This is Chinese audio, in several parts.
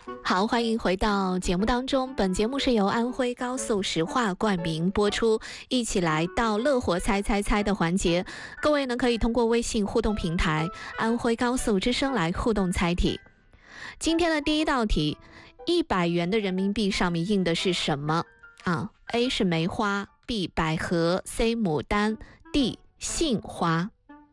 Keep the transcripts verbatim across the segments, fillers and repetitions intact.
好，欢迎回到节目当中。本节目是由安徽高速石化冠名播出，一起来到乐活猜猜猜的环节。各位呢可以通过微信互动平台安徽高速之声来互动猜题。今天的第一道题，一百元的人民币上面印的是什么啊 ？A 是梅花 ，B 百合 ，C 牡丹 ，D 杏花。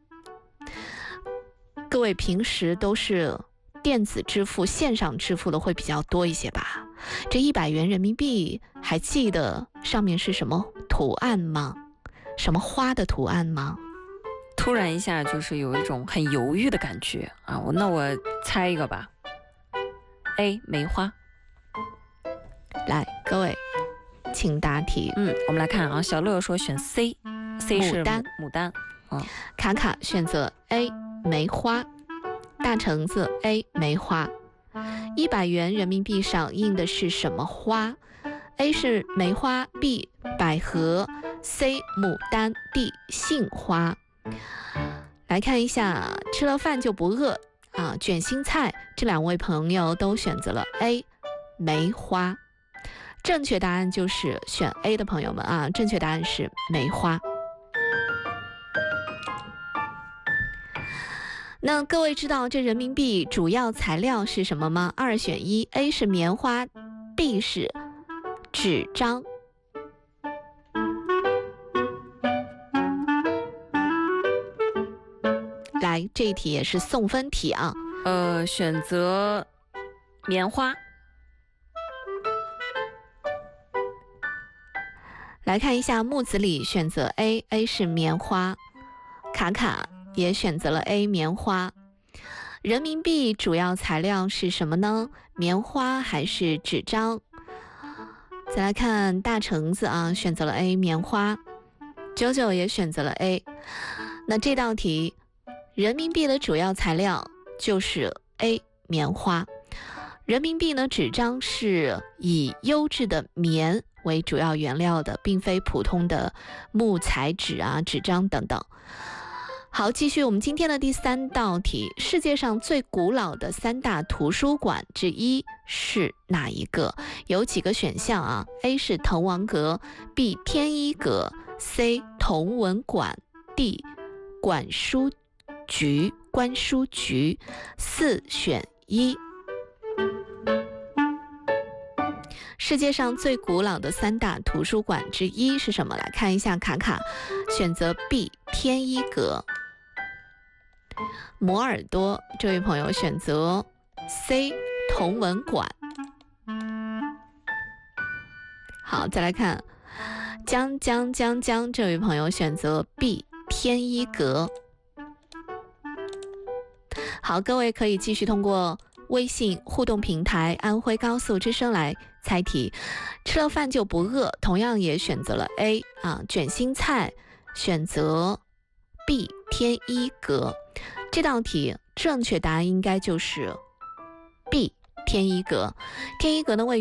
各位平时都是电子支付、线上支付的会比较多一些吧？这一百元人民币还记得上面是什么图案吗？什么花的图案吗？ 突然一下就是有一种很犹豫的感觉啊！我那我猜一个吧 ，A 梅花。 来，各位请答题。 嗯，我们来看啊，小乐说选 C，C 是牡丹。 牡丹。嗯， 卡卡选择 A 梅花。大橙子 A 梅花。一百元人民币上印的是什么花？ A 是梅花， B 百合， C 牡丹， D 杏花。来看一下，吃了饭就不饿啊，卷心菜这两位朋友都选择了 A 梅花。正确答案就是选 A 的朋友们啊，正确答案是梅花。那各位知道这人民币主要材料是什么吗？二选一 ，A 是棉花 ，B 是纸张。来，这一题也是送分题啊。 呃，选择棉花。 来看一下，木子李选择 A，A 是棉花，卡卡也选择了 A 棉花。人民币主要材料是什么呢？棉花还是纸张？再来看大橙子啊，选择了 A 棉花，九九也选择了 A。那这道题，人民币的主要材料就是 A 棉花。人民币呢，纸张是以优质的棉为主要原料的，并非普通的木材纸啊、纸张等等。好，继续我们今天的第三道题，世界上最古老的三大图书馆之一是哪一个？有几个选项啊 ？A 是滕王阁 ，B 天一阁 ，C 同文馆 ，D 管书局关书局。四选一。世界上最古老的三大图书馆之一是什么？来看一下，卡卡选择 B 天一阁。摩尔多这位朋友选择 C 同文馆。好，再来看江江江江这位朋友选择 B 天一阁。好，各位可以继续通过微信互动平台安徽高速之声来猜题。吃了饭就不饿，同样也选择了 A 啊，卷心菜选择 B 天一阁。这道题正确答案应该就是 B 天一阁。天一阁的位